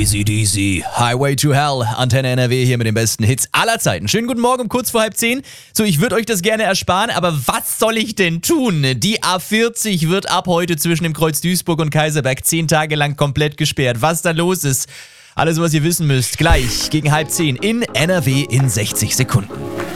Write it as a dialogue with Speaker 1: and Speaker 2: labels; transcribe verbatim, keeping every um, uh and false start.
Speaker 1: A C D C, Highway to Hell, Antenne N R W hier mit den besten Hits aller Zeiten. Schönen guten Morgen um kurz vor halb zehn. So, ich würde euch das gerne ersparen, aber was soll ich denn tun? Die A vierzig wird ab heute zwischen dem Kreuz Duisburg und Kaiserberg zehn Tage lang komplett gesperrt. Was da los ist, alles was ihr wissen müsst, gleich gegen halb zehn in N R W in sechzig Sekunden.